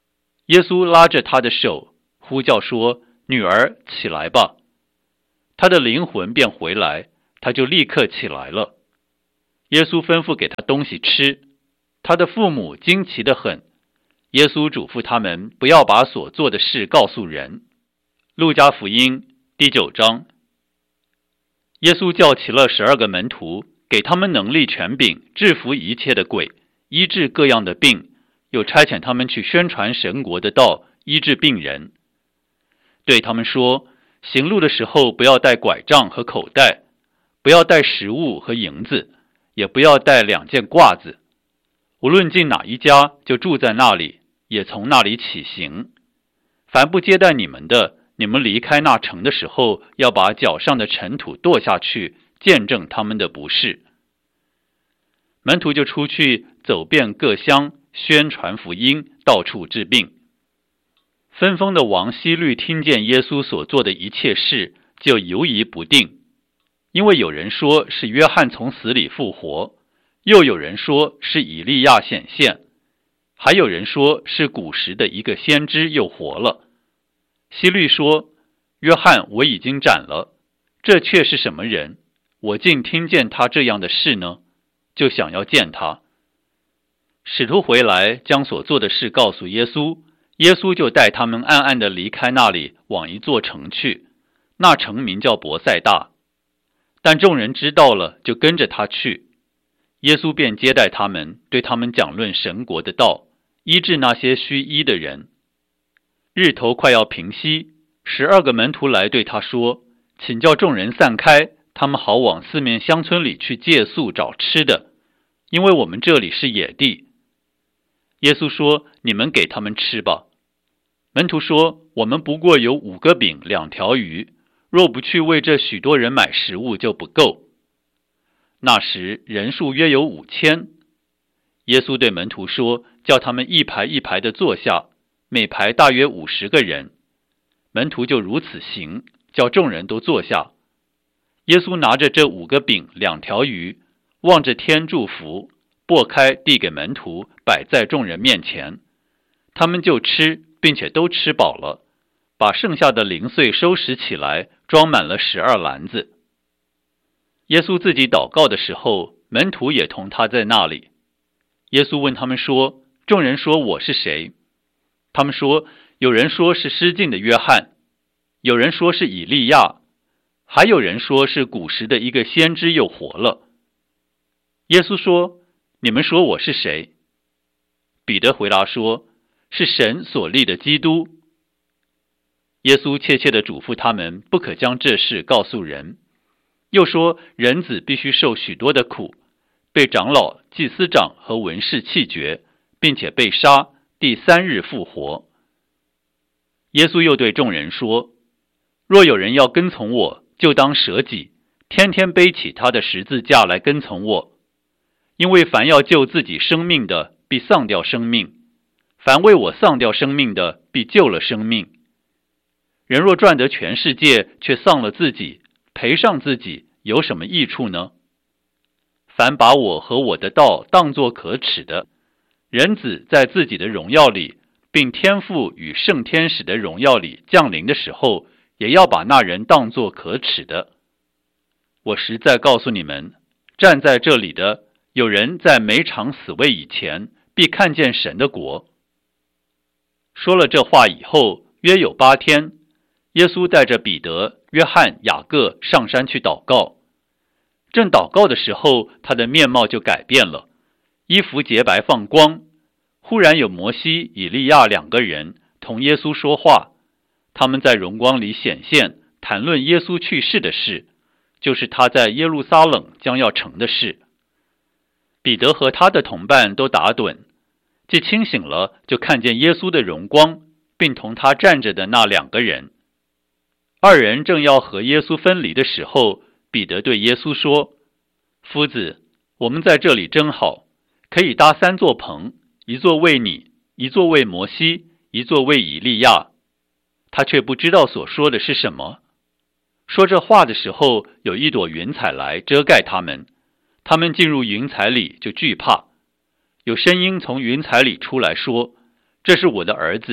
耶稣拉着他的手，呼叫说：“女儿，起来吧。”他的灵魂便回来，他就立刻起来了。耶稣吩咐给他东西吃，他的父母惊奇得很。耶稣嘱咐他们不要把所做的事告诉人。路加福音第9章。耶稣叫齐了12个门徒，给他们能力权柄，制服一切的鬼，医治各样的病，又差遣他们去宣传神国的道，医治病人。对他们说，行路的时候不要带拐杖和口袋，不要带食物和银子，也不要带2件褂子。无论进哪一家，就住在那里，也从那里起行。凡不接待你们的，你们离开那城的时候，要把脚上的尘土跺下去，见证他们的不是。门徒就出去走遍各乡，宣传福音，到处治病。分封的王希律听见耶稣所做的一切事，就犹疑不定，因为有人说是约翰从死里复活，又有人说是以利亚显现，还有人说是古时的一个先知又活了。希律说：“约翰我已经斩了，这却是什么人？我竟听见他这样的事呢？”就想要见他。使徒回来，将所做的事告诉耶稣，耶稣就带他们暗暗地离开那里，往一座城去，那城名叫伯赛大。但众人知道了，就跟着他去。耶稣便接待他们，对他们讲论神国的道，医治那些需医的人。日头快要平息，12个门徒来对他说：“请叫众人散开，他们好往四面乡村里去借宿找吃的，因为我们这里是野地。”耶稣说：“你们给他们吃吧。”门徒说：“我们不过有5个饼2条鱼，若不去为这许多人买食物，就不够。”那时人数约有5000。耶稣对门徒说：“叫他们一排一排的坐下，每排大约50个人。”门徒就如此行，叫众人都坐下。耶稣拿着这5个饼2条鱼，望着天祝福，擘开递给门徒，摆在众人面前。他们就吃，并且都吃饱了，把剩下的零碎收拾起来，装满了12篮子。耶稣自己祷告的时候，门徒也同他在那里。耶稣问他们说：“众人说我是谁？”他们说：“有人说是失禁的约翰，有人说是以利亚，还有人说是古时的一个先知又活了。”耶稣说：“你们说我是谁？”彼得回答说：“是神所立的基督。”耶稣切切地嘱咐他们，不可将这事告诉人。又说，人子必须受许多的苦，被长老、祭司长和文士弃绝，并且被杀，第3日复活。耶稣又对众人说：“若有人要跟从我，就当舍己，天天背起他的十字架来跟从我。因为凡要救自己生命的，必丧掉生命；凡为我丧掉生命的，必救了生命。人若赚得全世界，却丧了自己，赔上自己，有什么益处呢？凡把我和我的道当作可耻的，人子在自己的荣耀里，并天父与圣天使的荣耀里降临的时候，也要把那人当作可耻的。我实在告诉你们，站在这里的有人在没尝死味以前，必看见神的国。”说了这话以后，约有8天，耶稣带着彼得、约翰、雅各上山去祷告。正祷告的时候，他的面貌就改变了，衣服洁白放光。忽然有摩西、以利亚2个人同耶稣说话，他们在荣光里显现，谈论耶稣去世的事，就是他在耶路撒冷将要成的事。彼得和他的同伴都打盹，既清醒了，就看见耶稣的荣光，并同他站着的那2个人。2人正要和耶稣分离的时候，彼得对耶稣说：“夫子，我们在这里真好，可以搭3座棚，一座为你，一座为摩西，一座为以利亚。”他却不知道所说的是什么。说这话的时候，有一朵云彩来遮盖他们，他们进入云彩里就惧怕。有声音从云彩里出来说：“这是我的儿子，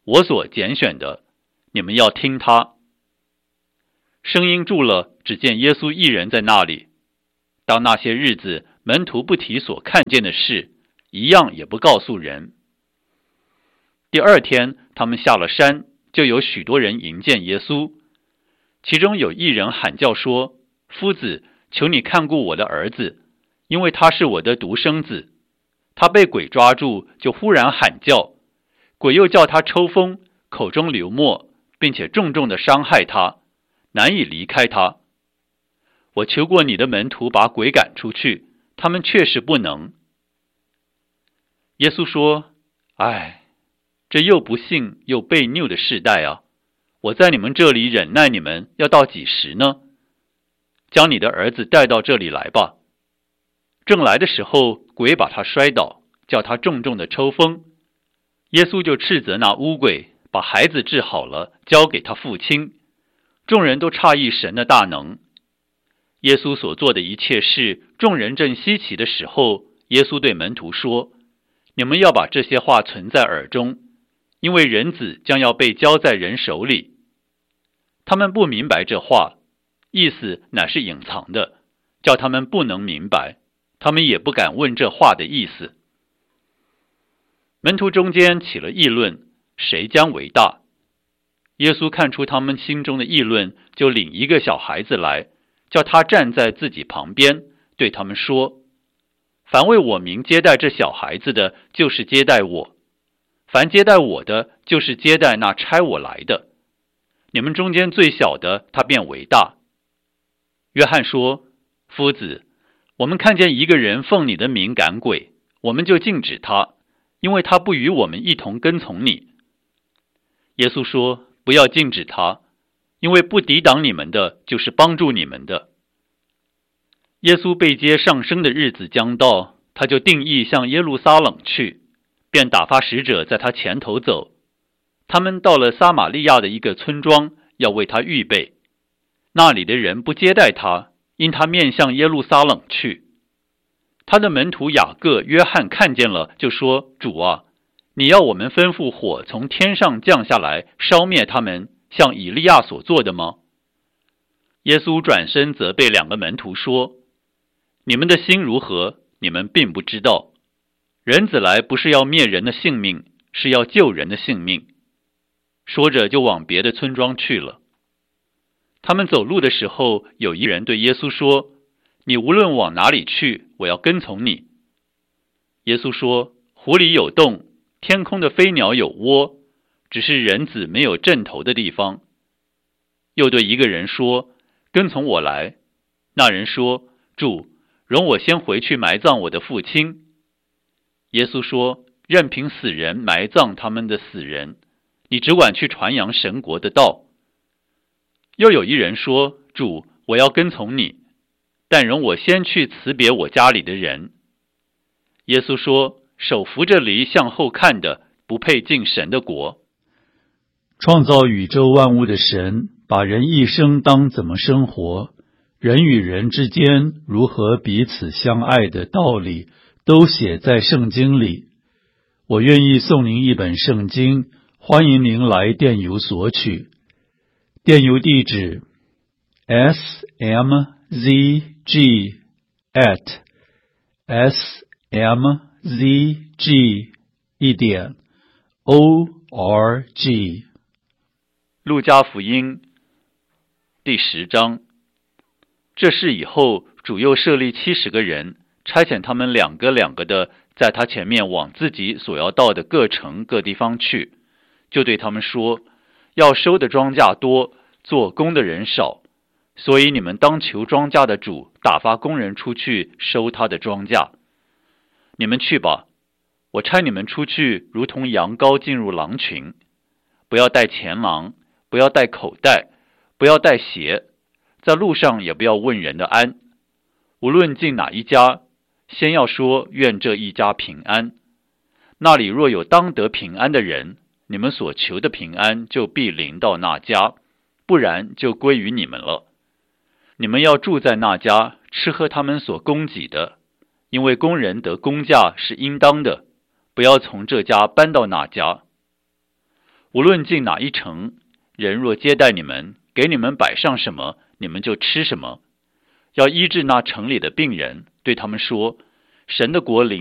我所拣选的，你们要听他。”声音住了，只见耶稣一人在那里。当那些日子，门徒不提所看见的事，一样也不告诉人。第二天，他们下了山，就有许多人迎见耶稣。其中有一人喊叫说：“夫子，求你看顾我的儿子，因为他是我的独生子。他被鬼抓住，就忽然喊叫，鬼又叫他抽风，口中流沫，并且重重地伤害他，难以离开他。我求过你的门徒把鬼赶出去，他们确实不能。”耶稣说：“唉，这又不信又悖逆的世代啊！我在你们这里忍耐你们要到几时呢？将你的儿子带到这里来吧。”正来的时候，鬼把他摔倒，叫他重重的抽风。耶稣就斥责那污鬼，把孩子治好了，交给他父亲。众人都诧异神的大能。耶稣所做的一切事，众人正稀奇的时候，耶稣对门徒说：“你们要把这些话存在耳中，因为人子将要被交在人手里。”他们不明白这话，意思乃是隐藏的，叫他们不能明白，他们也不敢问这话的意思。门徒中间起了议论，谁将为大？耶稣看出他们心中的议论，就领一个小孩子来，叫他站在自己旁边，对他们说：“凡为我名接待这小孩子的，就是接待我；凡接待我的，就是接待那差我来的。你们中间最小的，他便为大。”约翰说：“夫子，我们看见一个人奉你的名赶鬼，我们就禁止他，因为他不与我们一同跟从你。”耶稣说：“不要禁止他，因为不抵挡你们的，就是帮助你们的。”耶稣被接上升的日子将到，他就定意向耶路撒冷去，便打发使者在他前头走。他们到了撒玛利亚的一个村庄，要为他预备。那里的人不接待他，因他面向耶路撒冷去。他的门徒雅各、约翰看见了，就说：“主啊，你要我们吩咐火从天上降下来，烧灭他们，像以利亚所做的吗？”耶稣转身责备两个门徒说：“你们的心如何？你们并不知道。人子来不是要灭人的性命，是要救人的性命。”说着就往别的村庄去了。他们走路的时候，有一人对耶稣说：“你无论往哪里去，我要跟从你。”耶稣说：“湖里有洞，天空的飞鸟有窝，只是人子没有枕头的地方。”又对一个人说：“跟从我来。”那人说：“主，容我先回去埋葬我的父亲。”耶稣说：“任凭死人埋葬他们的死人，你只管去传扬神国的道。”又有一人说：“主，我要跟从你，但容我先去辞别我家里的人。”耶稣说：“手扶着犁向后看的，不配进神的国。” 创造宇宙万物的神，把人一生当怎么生活，人与人之间如何彼此相爱的道理，都写在圣经里。我愿意送您一本圣经，欢迎您来电邮索取。电邮地址 smzg@smzg.org。 路加福音第10章。这事以后，主又设立70个人，差遣他们两个的在他前面往自己所要到的各城各地方去，就对他们说：“要收的庄稼多，做工的人少，所以你们当求庄稼的主打发工人出去收他的庄稼。你们去吧，我差你们出去，如同羊羔进入狼群。不要带钱囊，不要带口袋，不要带鞋，在路上也不要问人的安。无论进哪一家，先要说愿这一家平安。那里若有当得平安的人，你们所求的平安就必临到那家，不然就归于你们了。你们要住在那家，吃喝他们所供给的，因为工人得工价是应当的，不要从这家搬到那家。 无论进哪一城，人若接待你们，给你们摆上什么，你们就吃什么。要医治那城里的病人，对他们说，神的国临